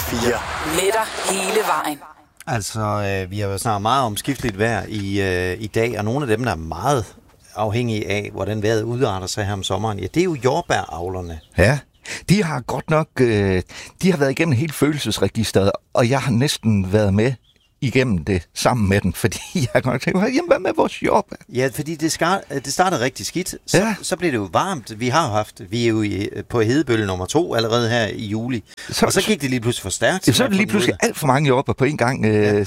P4. Med dig hele vejen. Altså, vi har jo snart meget om skifteligt vejr i dag, og nogle af dem, der er meget afhængige af, hvordan vejret udarter sig her om sommeren, ja, det er jo jordbæravlerne. Ja, de har godt nok, de har været igennem hele følelsesregisteret, og jeg har næsten været med igennem det sammen med den, fordi jeg har godt tænkt, jamen hvad med vores jordbær? Ja, fordi det startede rigtig skidt, så blev det jo varmt. Vi er jo på hedebølge nummer 2 allerede her i juli, og så gik det lige pludselig for stærkt. Så er det lige pludselig alt for mange jordbær på en gang,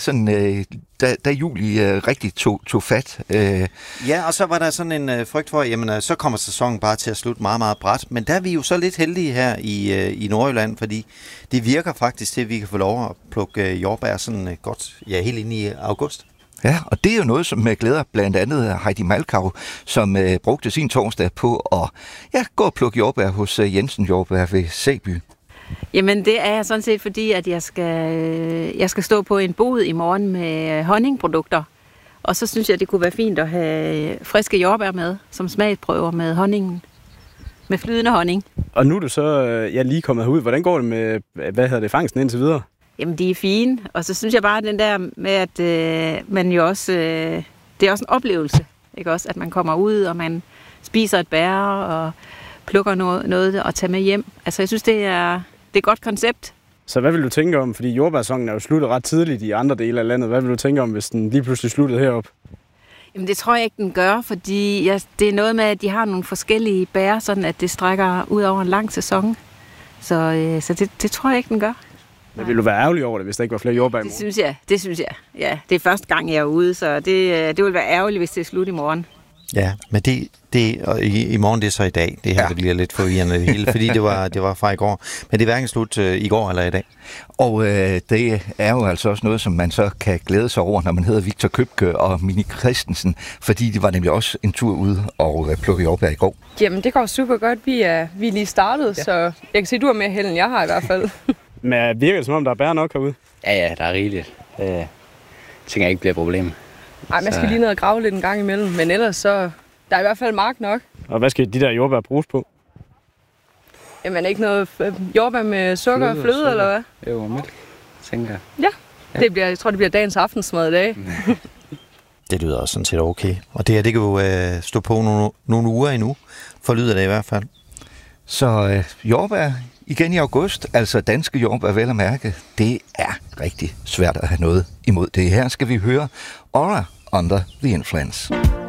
da juli rigtig tog fat. Ja, og så var der sådan en frygt for, jamen så kommer sæsonen bare til at slutte meget, meget brat. Men der er vi jo så lidt heldige her i Nordjylland, fordi det virker faktisk til, at vi kan få lov at plukke jordbær sådan godt, ja, helt ind i august. Ja, og det er jo noget, som glæder blandt andet Heidi Malkau, som brugte sin torsdag på at gå og plukke jordbær hos Jensen Jordbær ved Sæby. Jamen det er sådan set fordi, at jeg skal stå på en bod i morgen med honningprodukter. Og så synes jeg, det kunne være fint at have friske jordbær med, som smagsprøver med honningen. Med flydende honning. Og nu er du så lige kommet herud. Hvordan går det med, fangsten indtil videre? Jamen de er fine. Og så synes jeg bare, den der med, at man jo også, det er også en oplevelse. Ikke også? At man kommer ud, og man spiser et bær, og plukker noget og tager med hjem. Altså jeg synes, det er et godt koncept. Så hvad vil du tænke om, fordi jordbærsæsonen er jo sluttet ret tidligt i andre dele af landet. Hvad vil du tænke om, hvis den lige pludselig sluttede heroppe? Jamen det tror jeg ikke, den gør, fordi det er noget med, at de har nogle forskellige bær, sådan at det strækker ud over en lang sæson. Så det tror jeg ikke, den gør. Men vil du være ærgerlig over det, hvis der ikke var flere jordbær i morgen? Det synes jeg. Ja, det er første gang, jeg er ude, så det vil være ærgerligt, hvis det er slut i morgen. Ja, men og i morgen, det er så i dag. Det her bliver lidt forvirrende det hele, fordi det var fra i går. Men det er hverken slut i går eller i dag. Og det er jo altså også noget, som man så kan glæde sig over, når man hedder Victor Købke og Mini Christensen, fordi det var nemlig også en tur ude og plukke jordbær i går. Jamen, det går super godt. Vi er lige startet, så jeg kan sige, du er mere held, end jeg har i hvert fald. Men virker det, som om der er bær nok herude? Ja, der er rigeligt. Det tænker jeg ikke bliver et problem. Nej, man skal lige ned og grave lidt en gang imellem, men ellers så... Der er i hvert fald mark nok. Og hvad skal de der jordbær bruges på? Jamen ikke noget jordbær med sukker og fløde, eller hvad? Jo, mælk, tænker jeg. Ja, jeg tror, det bliver dagens aftensmad i dag. Det lyder også sådan set okay. Og det kan jo stå på nogle uger endnu, for lyder det i hvert fald. Så jordbær igen i august, altså danske jordbær vel at mærke, det er rigtig svært at have noget imod det. Her skal vi høre Aura Under the Influence.